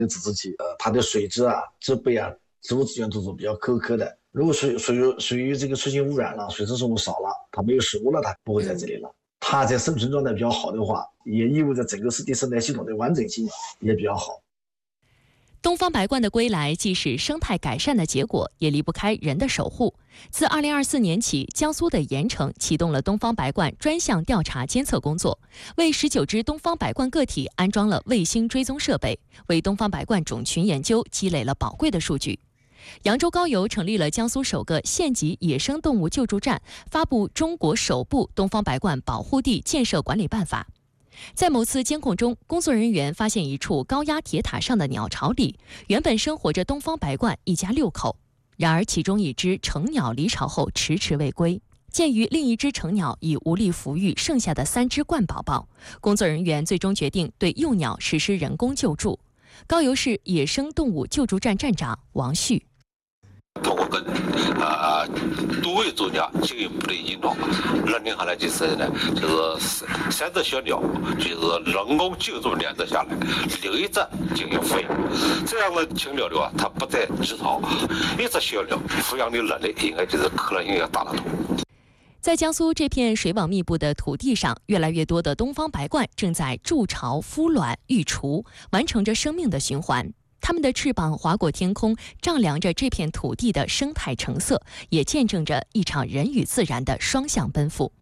自治区，它的水质啊、植被啊、植物资源都是比较苛刻的。如果水域这个水性污染了，水生生物少了，它没有食物了，它不会在这里了。它在生存状态比较好的话，也意味着整个湿地生态系统的完整性也比较好。 东方白鹳的归来既是生态改善的结果，也离不开人的守护。自2024年起，江苏的盐城启动了东方白鹳专项调查监测工作，为19只东方白鹳个体安装了卫星追踪设备，为东方白鹳种群研究积累了宝贵的数据。扬州高邮成立了江苏首个县级野生动物救助站，发布中国首部东方白鹳保护地建设管理办法。在某次监控中，工作人员发现一处高压铁塔上的鸟巢里，原本生活着东方白鹳一家6口。然而，其中一只成鸟离巢后迟迟未归。鉴于另一只成鸟已无力抚育剩下的3只鹳宝宝，工作人员最终决定对幼鸟实施人工救助。高邮市野生动物救助站站长王旭。 通过跟多位专家进一步的引导，认定下来就是3只小鸟，就是人工救助2只下来，留一只进行抚养。这样的禽鸟的话，它不再离巢，一只小鸟抚养的能力应该就是可能性要大得多。 在江苏这片水网密布的土地上，越来越多的东方白鹳正在筑巢、孵卵、育雏，完成着生命的循环。它们的翅膀划过天空，丈量着这片土地的生态成色，也见证着一场人与自然的双向奔赴。